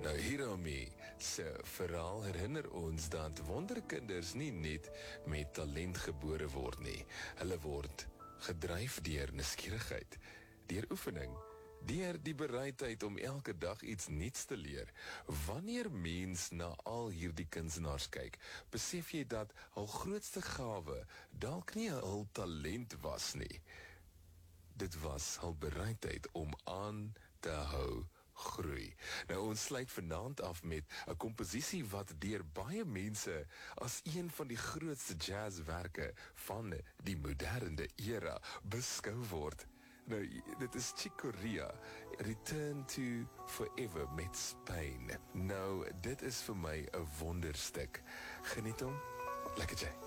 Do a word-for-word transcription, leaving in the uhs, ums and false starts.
Nou Hiromi se verhaal herinner ons dat wonderkinders nie net met talent gebore word nie. Hulle word gedryf deur nuuskierigheid, deur oefening, deur die bereidheid om elke dag iets nuuts te leer. Wanneer mens na al hierdie kunstenaars kyk, besef jy dat hul grootste gawe dalk nie hul talent was nie. Dit was hul bereidheid om aan te hou groei. Nou ons sluit vanaand af met 'n komposisie wat deur baie mense as een van die grootste jazzwerke van die moderne era beskou word. Nou, dit is Chick Corea, Return to Forever met Spain. Nou, dit is vir my 'n wonderstuk. Geniet hom. Lekker jy.